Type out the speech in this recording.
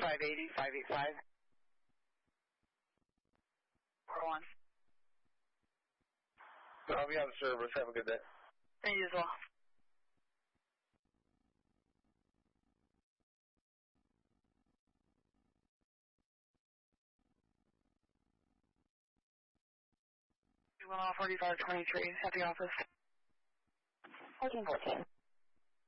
580-585. 41. I'll be on service. Have a good day. Thank you as well. You went off 4523 at the office. 1414.